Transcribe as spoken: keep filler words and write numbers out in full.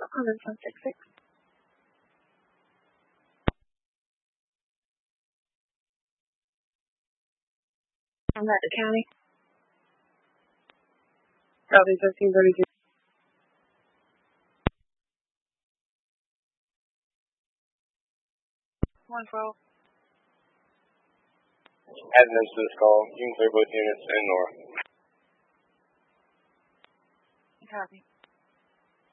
Common one six six. I'm at the county. Probably fifteen thirty-two. one twelve. Admins to this call. You can clear both units and north. Copy.